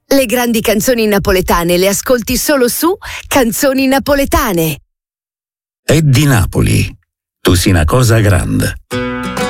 Le grandi canzoni napoletane le ascolti solo su Canzoni Napoletane. È di Napoli. Tu sei una cosa grande.